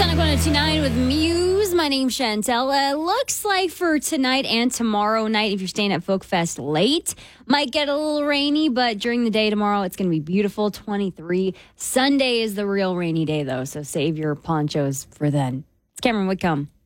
Sonic 102.9 with Muse. My name's Chantel. Looks like for tonight and tomorrow night, if you're staying at Folk Fest late, might get a little rainy, but during the day tomorrow, it's going to be beautiful, 23. Sunday is the real rainy day, though, so save your ponchos for then. It's Cameron Whitcomb.